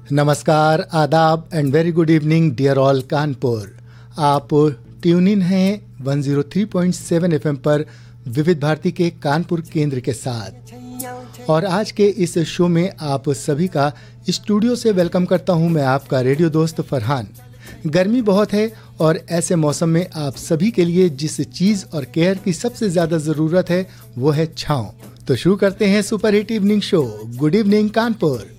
नमस्कार, आदाब and very good evening dear all Kanpur. आप ट्यून इन हैं 103.7 एफएम पर विविध भारती के कानपुर केंद्र के साथ। और आज के इस शो में आप सभी का स्टूडियो से वेलकम करता हूं मैं, आपका रेडियो दोस्त फरहान। गर्मी बहुत है और ऐसे मौसम में आप सभी के लिए जिस चीज़ और केयर की सबसे ज़्यादा ज़रूरत है वो है छाँव। तो शुरू करते हैं super hit evening show. Good evening Kanpur.